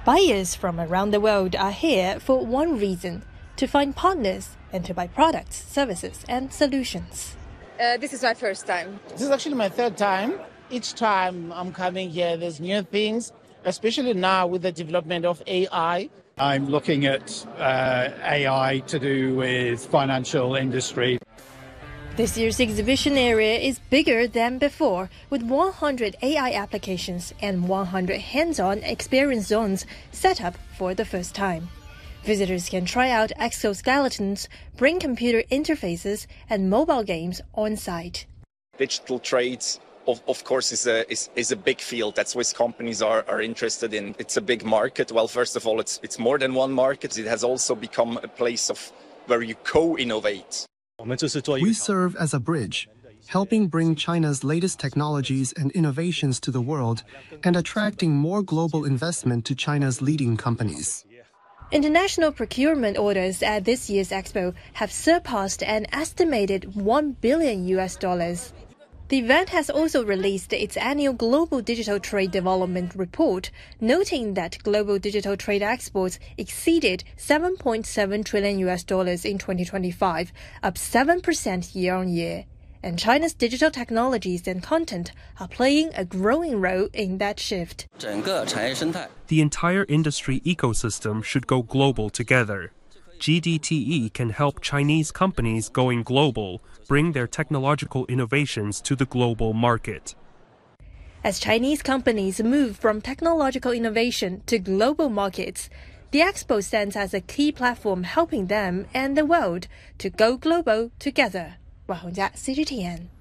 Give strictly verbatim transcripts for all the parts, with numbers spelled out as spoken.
Buyers from around the world are here for one reason: to find partners and to buy products, services, and solutions. Uh, this is my first time. This is actually my third time. Each time I'm coming here, there's new things, especially now with the development of A I. I'm looking at uh, A I to do with financial industry. This year's exhibition area is bigger than before, with one hundred A I applications and one hundred hands-on experience zones set up for the first time. Visitors can try out exoskeletons, brain computer interfaces, and mobile games on site. Digital trades, of, of course, is a, is, is a big field that Swiss companies are, are interested in. It's a big market. Well, first of all, it's, it's more than one market. It has also become a place of where you co-innovate. We serve as a bridge, helping bring China's latest technologies and innovations to the world and attracting more global investment to China's leading companies. International procurement orders at this year's expo have surpassed an estimated one billion U S dollars. The event has also released its annual Global Digital Trade Development Report, noting that global digital trade exports exceeded seven point seven trillion U S dollars in twenty twenty-five, up seven percent year on year. And China's digital technologies and content are playing a growing role in that shift. The entire industry ecosystem should go global together. G D T E can help Chinese companies going global bring their technological innovations to the global market. As Chinese companies move from technological innovation to global markets, the expo stands as a key platform helping them and the world to go global together. C G T N.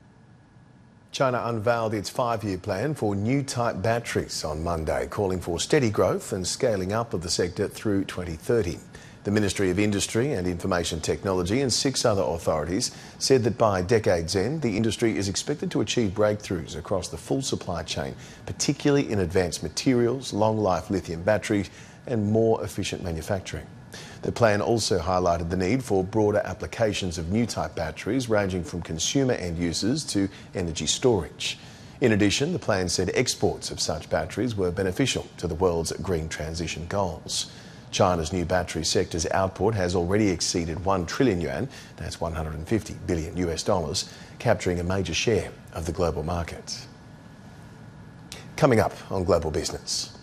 China unveiled its five-year plan for new type batteries on Monday, calling for steady growth and scaling up of the sector through twenty thirty. The Ministry of Industry and Information Technology and six other authorities said that by decade's end, the industry is expected to achieve breakthroughs across the full supply chain, particularly in advanced materials, long-life lithium batteries and more efficient manufacturing. The plan also highlighted the need for broader applications of new type batteries ranging from consumer end users to energy storage. In addition, the plan said exports of such batteries were beneficial to the world's green transition goals. China's new battery sector's output has already exceeded one trillion yuan, that's one hundred fifty billion U S dollars, capturing a major share of the global market. Coming up on Global Business.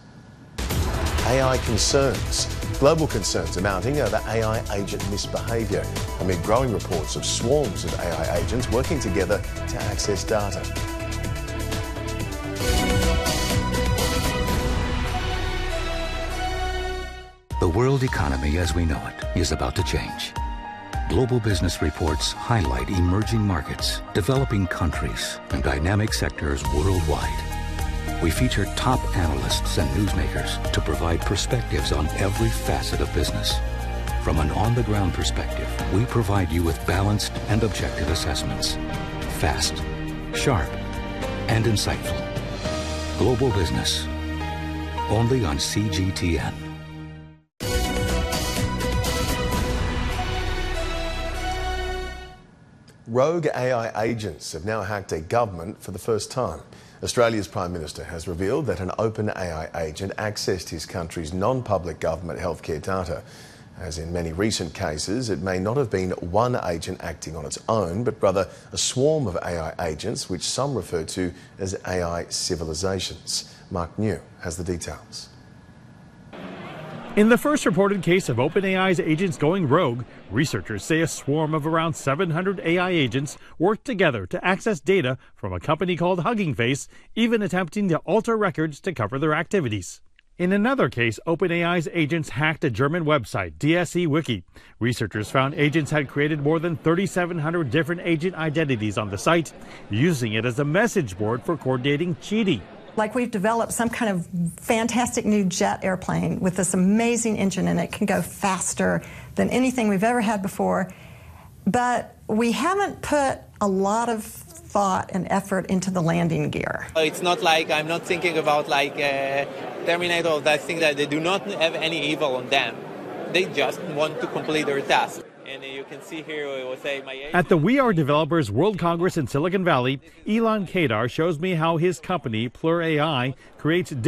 A I concerns. Global concerns are mounting over A I agent misbehaviour amid growing reports of swarms of A I agents working together to access data. The world economy as we know it is about to change. Global business reports highlight emerging markets, developing countries, and dynamic sectors worldwide. We feature top analysts and newsmakers to provide perspectives on every facet of business. From an on-the-ground perspective, we provide you with balanced and objective assessments. Fast, sharp, and insightful. Global Business. Only on C G T N. Rogue A I agents have now hacked a government for the first time. Australia's Prime Minister has revealed that an open A I agent accessed his country's non-public government healthcare data. As in many recent cases, it may not have been one agent acting on its own, but rather a swarm of A I agents, which some refer to as A I civilizations. Mark New has the details. In the first reported case of OpenAI's agents going rogue, researchers say a swarm of around seven hundred A I agents worked together to access data from a company called Hugging Face, even attempting to alter records to cover their activities. In another case, OpenAI's agents hacked a German website, D S E Wiki. Researchers found agents had created more than thirty-seven hundred different agent identities on the site, using it as a message board for coordinating cheating. Like we've developed some kind of fantastic new jet airplane with this amazing engine, and it can go faster than anything we've ever had before. But we haven't put a lot of thought and effort into the landing gear. It's not like I'm not thinking about like uh, Terminator or that thing that they do not have any evil on them. They just want to complete their task. And you can see here, it will say my age. At the We Are Developers World Congress in Silicon Valley, Elon Kadar shows me how his company, Plur A I, creates